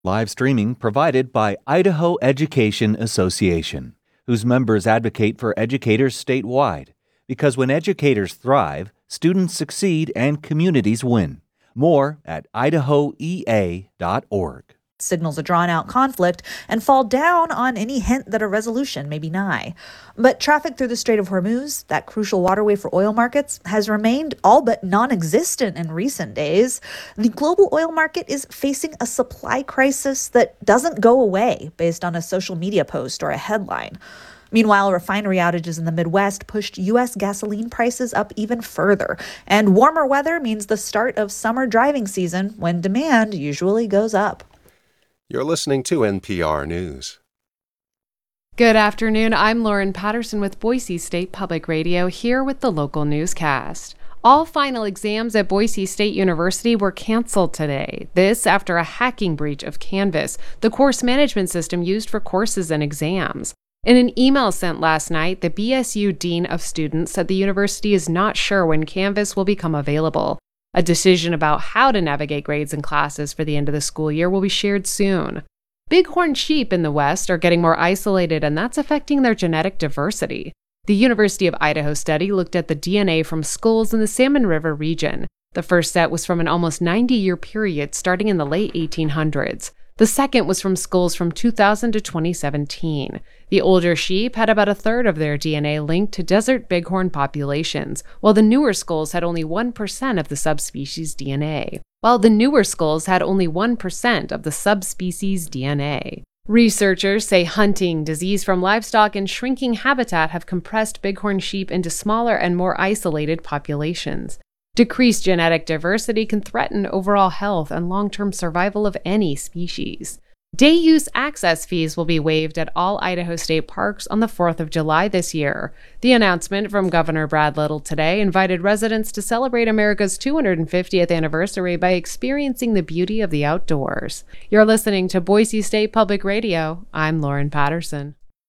Live streaming provided by Idaho Education Association, whose members advocate for educators statewide. Because when educators thrive, students succeed and communities win. More at idahoea.org. Signals a drawn-out conflict and fall down on any hint that a resolution may be nigh. But traffic through the Strait of Hormuz, that crucial waterway for oil markets, has remained all but non-existent in recent days. The global oil market is facing a supply crisis that doesn't go away based on a social media post or a headline. Meanwhile, refinery outages in the Midwest pushed U.S. gasoline prices up even further. And warmer weather means the start of summer driving season when demand usually goes up. You're listening to NPR News. Good afternoon. I'm Lauren Patterson with Boise State Public Radio, here with the local newscast. All final exams at Boise State University were canceled today. This after a hacking breach of Canvas, the course management system used for courses and exams. In an email sent last night, the BSU Dean of Students said the university is not sure when Canvas will become available. A decision about how to navigate grades and classes for the end of the school year will be shared soon. Bighorn sheep in the West are getting more isolated, and that's affecting their genetic diversity. The University of Idaho study looked at the DNA from skulls in the Salmon River region. The first set was from an almost 90-year period starting in the late 1800s. The second was from skulls from 2000 to 2017. The older sheep had about a third of their DNA linked to desert bighorn populations, while the newer skulls had only 1% of the subspecies DNA. Researchers say hunting, disease from livestock, and shrinking habitat have compressed bighorn sheep into smaller and more isolated populations. Decreased genetic diversity can threaten overall health and long-term survival of any species. Day use access fees will be waived at all Idaho state parks on the 4th of July this year. The announcement from Governor Brad Little today invited residents to celebrate America's 250th anniversary by experiencing the beauty of the outdoors. You're listening to Boise State Public Radio. I'm Lauren Patterson.